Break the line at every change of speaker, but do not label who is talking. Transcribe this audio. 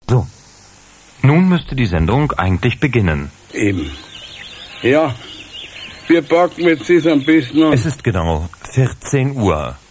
So. Nun müsste die Sendung eigentlich beginnen.
Eben. Ja, wir packen jetzt das am besten an.
Es ist genau 14 Uhr.